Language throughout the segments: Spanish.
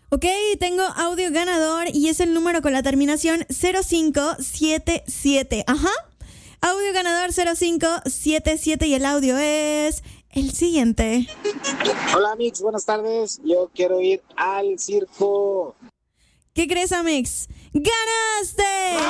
Ok, tengo audio ganador y es el número con la terminación 0577. Ajá. Audio ganador 0577 y el audio es el siguiente. Hola, Mix, buenas tardes. Yo quiero ir al circo. ¿Qué crees, Amix? ¡Ganaste!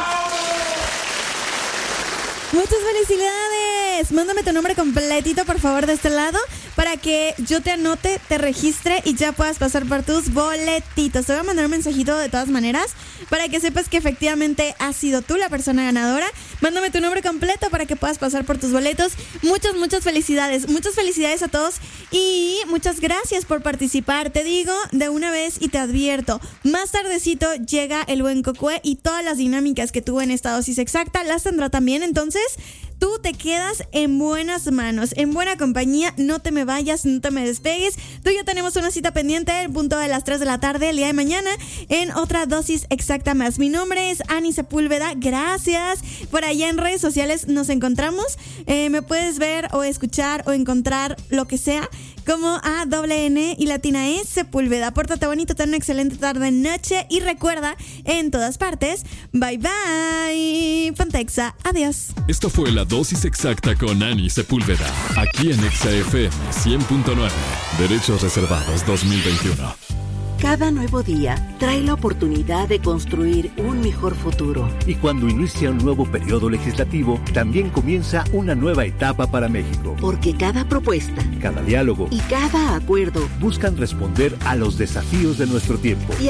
¡Muchas felicidades! Mándame tu nombre completito, por favor, de este lado, para que yo te anote, te registre y ya puedas pasar por tus boletitos. Te voy a mandar un mensajito de todas maneras para que sepas que efectivamente has sido tú la persona ganadora. Mándame tu nombre completo para que puedas pasar por tus boletos. Muchas felicidades. Muchas felicidades a todos y muchas gracias por participar. Te digo de una vez y te advierto, más tardecito llega el buen Cocue y todas las dinámicas que tuvo en esta dosis exacta las tendrá también. Entonces, tú te quedas en buenas manos, en buena compañía. No te me vayas, no te me despegues. Tú y yo tenemos una cita pendiente al punto de las 3 de la tarde el día de mañana en otra dosis exacta más. Mi nombre es Ani Sepúlveda. Gracias. Por allá en redes sociales nos encontramos. Me puedes ver o escuchar o encontrar lo que sea como AWN y latina E Sepúlveda. Pórtate bonito, ten una excelente tarde, noche y recuerda, en todas partes, bye bye. Pontexa, adiós. Esto fue la dosis exacta con Ani Sepúlveda, aquí en Exa FM 100.9. Derechos reservados 2021. Cada nuevo día trae la oportunidad de construir un mejor futuro. Y cuando inicia un nuevo periodo legislativo, también comienza una nueva etapa para México. Porque cada propuesta, cada diálogo y cada acuerdo buscan responder a los desafíos de nuestro tiempo.